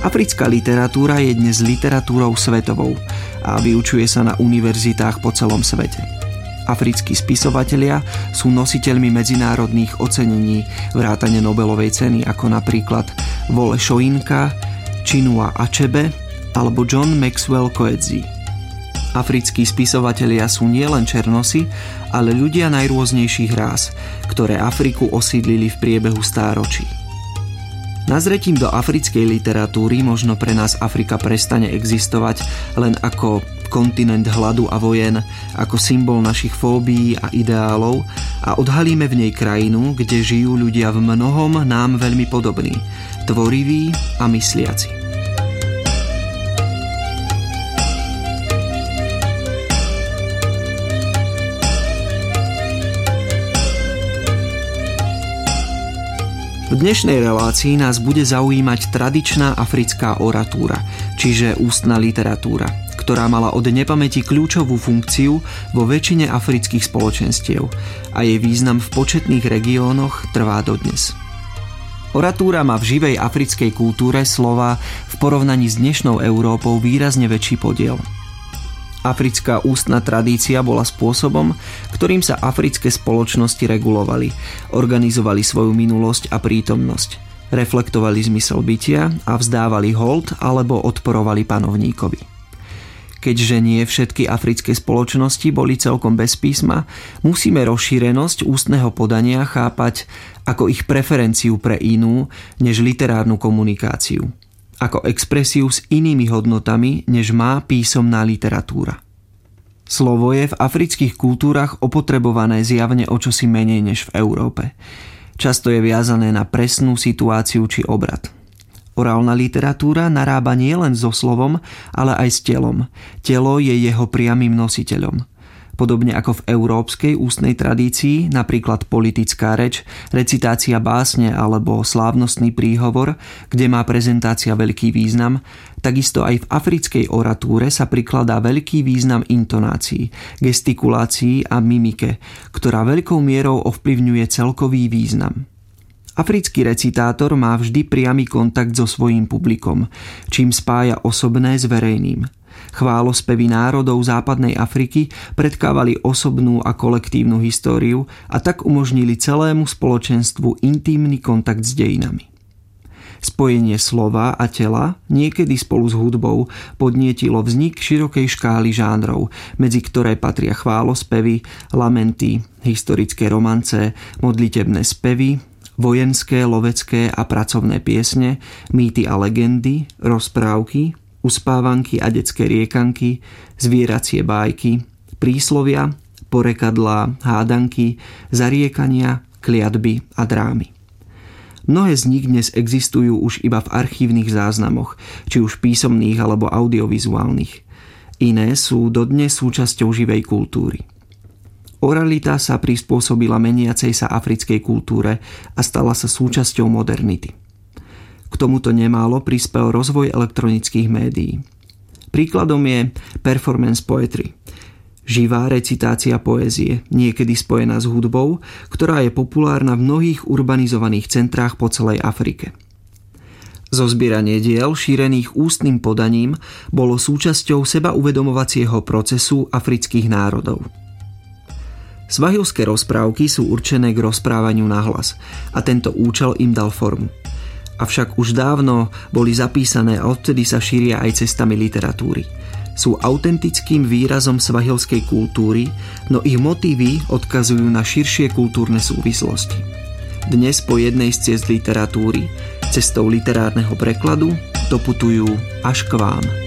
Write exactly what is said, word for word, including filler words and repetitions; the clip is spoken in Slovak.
Africká literatúra je dnes literatúrou svetovou a vyučuje sa na univerzitách po celom svete. Africkí spisovatelia sú nositeľmi medzinárodných ocenení vrátane Nobelovej ceny ako napríklad Wole Soyinka, Chinua Achebe alebo John Maxwell Coetzee. Africkí spisovatelia sú nielen černosi, ale ľudia najrôznejších rás, ktoré Afriku osídlili v priebehu stáročí. Nazretím do africkej literatúry možno pre nás Afrika prestane existovať len ako kontinent hladu a vojen, ako symbol našich fóbií a ideálov a odhalíme v nej krajinu, kde žijú ľudia v mnohom nám veľmi podobní, tvoriví a mysliaci. V dnešnej relácii nás bude zaujímať tradičná africká oratúra, čiže ústna literatúra, ktorá mala od nepamäti kľúčovú funkciu vo väčšine afrických spoločenstiev a jej význam v početných regiónoch trvá dodnes. Oratúra má v živej africkej kultúre slova v porovnaní s dnešnou Európou výrazne väčší podiel. Africká ústna tradícia bola spôsobom, ktorým sa africké spoločnosti regulovali, organizovali svoju minulosť a prítomnosť, reflektovali zmysel bytia a vzdávali hold alebo odporovali panovníkovi. Keďže nie všetky africké spoločnosti boli celkom bez písma, musíme rozšírenosť ústneho podania chápať ako ich preferenciu pre inú než literárnu komunikáciu, ako expresiu s inými hodnotami, než má písomná literatúra. Slovo je v afrických kultúrach opotrebované zjavne o čosi menej než v Európe. Často je viazané na presnú situáciu či obrad. Orálna literatúra narába nielen so slovom, ale aj s telom. Telo je jeho priamym nositeľom. Podobne ako v európskej ústnej tradícii, napríklad politická reč, recitácia básne alebo slávnostný príhovor, kde má prezentácia veľký význam, takisto aj v africkej oratúre sa prikladá veľký význam intonácií, gestikulácií a mimike, ktorá veľkou mierou ovplyvňuje celkový význam. Africký recitátor má vždy priamy kontakt so svojím publikom, čím spája osobné s verejným. Chválospevy národov západnej Afriky predkávali osobnú a kolektívnu históriu a tak umožnili celému spoločenstvu intímny kontakt s dejinami. Spojenie slova a tela, niekedy spolu s hudbou, podnietilo vznik širokej škály žánrov, medzi ktoré patria chválospevy, lamenty, historické romance, modlitebné spevy, vojenské, lovecké a pracovné piesne, mýty a legendy, rozprávky, uspávanky a detské riekanky, zvieracie bájky, príslovia, porekadlá, hádanky, zariekania, kliatby a drámy. Mnohé z nich dnes existujú už iba v archívnych záznamoch, či už písomných alebo audiovizuálnych. Iné sú dodnes súčasťou živej kultúry. Oralita sa prispôsobila meniacej sa africkej kultúre a stala sa súčasťou modernity. K tomuto nemálo prispel rozvoj elektronických médií. Príkladom je performance poetry, živá recitácia poézie, niekedy spojená s hudbou, ktorá je populárna v mnohých urbanizovaných centrách po celej Afrike. Zozbieranie diel šírených ústnym podaním bolo súčasťou sebauvedomovacieho procesu afrických národov. Svahilské rozprávky sú určené k rozprávaniu nahlas a tento účel im dal formu. Avšak už dávno boli zapísané a odtedy sa šíria aj cestami literatúry. Sú autentickým výrazom svahilskej kultúry, no ich motívy odkazujú na širšie kultúrne súvislosti. Dnes po jednej z ciest literatúry, cestou literárneho prekladu, doputujú až k vám.